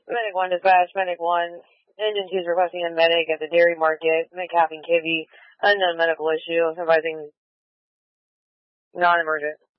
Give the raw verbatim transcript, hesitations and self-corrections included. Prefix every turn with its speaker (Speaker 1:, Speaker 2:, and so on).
Speaker 1: Medic one dispatch, Medic one. Engine two is requesting a medic at the dairy market. McCaffey Kivy. Unknown medical issue. Advising non-emergent.